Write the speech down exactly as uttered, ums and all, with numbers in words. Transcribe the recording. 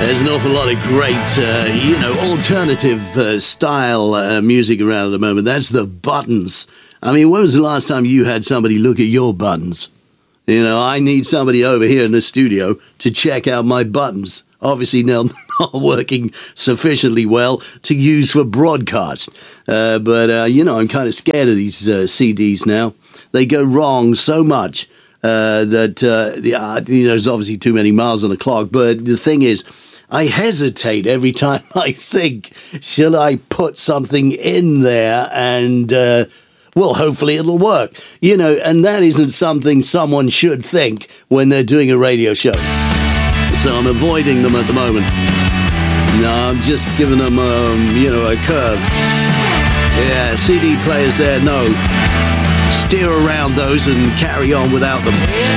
There's an awful lot of great, uh, you know, alternative uh, style uh, music around at the moment. That's the Buttons. I mean, when was the last time you had somebody look at your buttons? You know, I need somebody over here in the studio to check out my buttons. Obviously, they're not working sufficiently well to use for broadcast. Uh, but, uh, you know, I'm kind of scared of these uh, C Ds now. They go wrong so much uh, that, uh, the, uh, you know, there's obviously too many miles on the clock. But the thing is, I hesitate every time I think, shall I put something in there and, uh, well, hopefully it'll work. You know, and that isn't something someone should think when they're doing a radio show. So I'm avoiding them at the moment. No, I'm just giving them, um, you know, a curve. Yeah, C D players there, no. Steer around those and carry on without them.